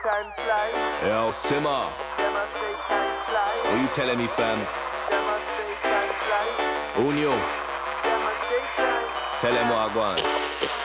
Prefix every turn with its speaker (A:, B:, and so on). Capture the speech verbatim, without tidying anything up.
A: time fly.
B: Yo, Simmer,
A: Them a say time fly.
B: what you telling me, fam?
A: Them a say time fly.
B: Who knew?
A: Them a say time.
B: Tell them what I want.